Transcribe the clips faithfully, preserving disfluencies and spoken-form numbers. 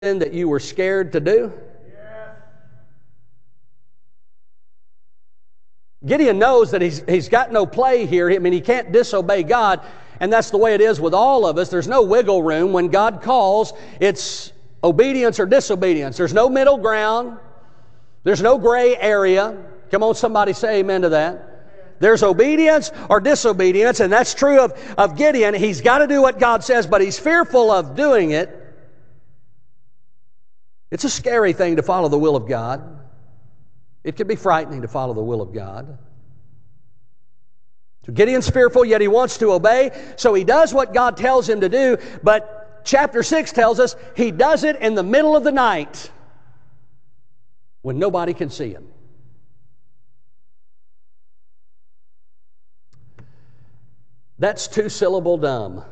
that you were scared to do? Gideon knows that he's, he's got no play here. I mean, he can't disobey God, and that's the way it is with all of us. There's no wiggle room. When God calls, it's obedience or disobedience. There's no middle ground. There's no gray area. Come on, somebody say amen to that. There's obedience or disobedience, and that's true of, of Gideon. He's got to do what God says, but he's fearful of doing it. It's a scary thing to follow the will of God. It can be frightening to follow the will of God. So Gideon's fearful, yet he wants to obey, so he does what God tells him to do, but chapter six tells us he does it in the middle of the night when nobody can see him. That's two-syllable dumb.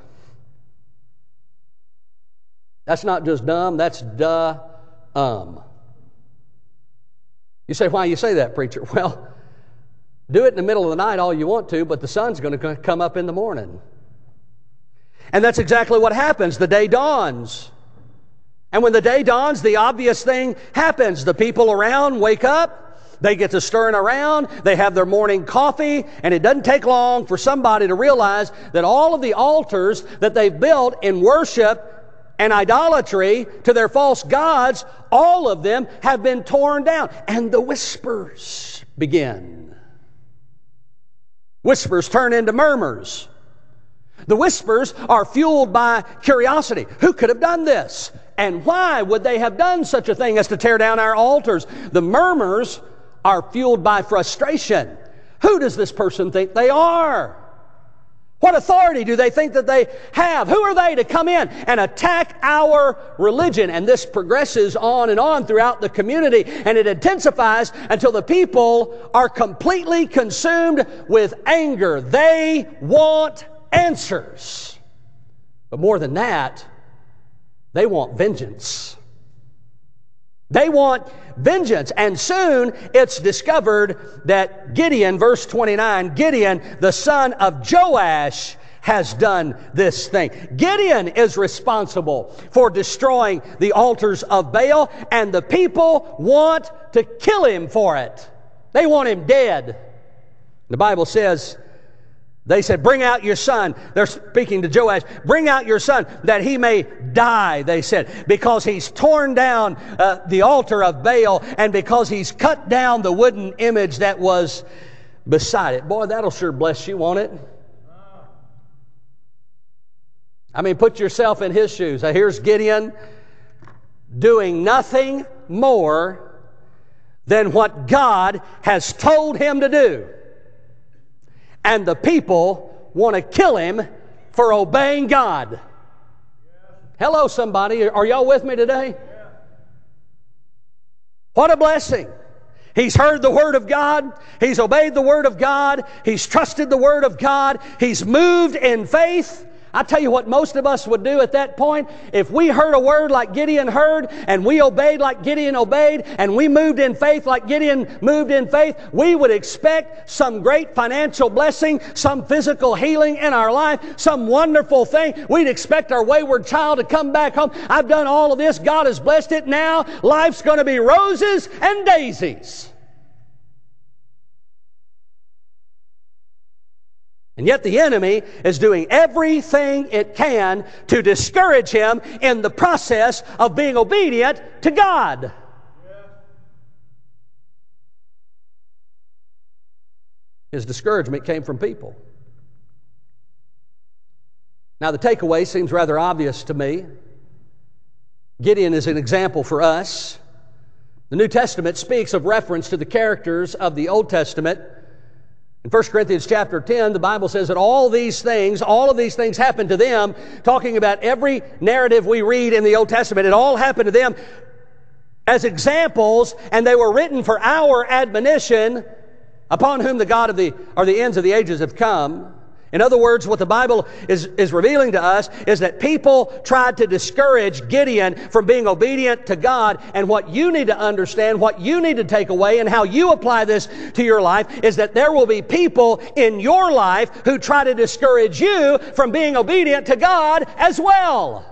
That's not just dumb, that's duh-um. You say, why you say that, preacher? Well, do it in the middle of the night all you want to, but the sun's going to come up in the morning. And that's exactly what happens. The day dawns. And when the day dawns, the obvious thing happens. The people around wake up. They get to stirring around. They have their morning coffee. And it doesn't take long for somebody to realize that all of the altars that they've built in worship and idolatry to their false gods, all of them have been torn down. And the whispers begin. Whispers turn into murmurs. The whispers are fueled by curiosity. Who could have done this? And why would they have done such a thing as to tear down our altars? The murmurs are fueled by frustration. Who does this person think they are? What authority do they think that they have? Who are they to come in and attack our religion? And this progresses on and on throughout the community, and it intensifies until the people are completely consumed with anger. They want answers. But more than that, they want vengeance. They want vengeance. And soon it's discovered that Gideon, verse twenty-nine, Gideon, the son of Joash, has done this thing. Gideon is responsible for destroying the altars of Baal, and the people want to kill him for it. They want him dead. The Bible says, they said, bring out your son. They're speaking to Joash. Bring out your son that he may die, they said, because he's torn down uh, the altar of Baal and because he's cut down the wooden image that was beside it. Boy, that'll sure bless you, won't it? I mean, put yourself in his shoes. Now, here's Gideon doing nothing more than what God has told him to do. And the people want to kill him for obeying God. Hello, somebody. Are y'all with me today? What a blessing. He's heard the Word of God. He's obeyed the Word of God. He's trusted the Word of God. He's moved in faith. I tell you what most of us would do at that point. If we heard a word like Gideon heard, and we obeyed like Gideon obeyed, and we moved in faith like Gideon moved in faith, we would expect some great financial blessing, some physical healing in our life, some wonderful thing. We'd expect our wayward child to come back home. I've done all of this. God has blessed it. Now life's going to be roses and daisies. And yet the enemy is doing everything it can to discourage him in the process of being obedient to God. His discouragement came from people. Now the takeaway seems rather obvious to me. Gideon is an example for us. The New Testament speaks of reference to the characters of the Old Testament. In First Corinthians chapter ten, the Bible says that all these things, all of these things happened to them, talking about every narrative we read in the Old Testament, it all happened to them as examples, and they were written for our admonition, upon whom the God of the, or the ends of the ages have come. In other words, what the Bible is, is revealing to us is that people tried to discourage Gideon from being obedient to God. And what you need to understand, what you need to take away, and how you apply this to your life is that there will be people in your life who try to discourage you from being obedient to God as well.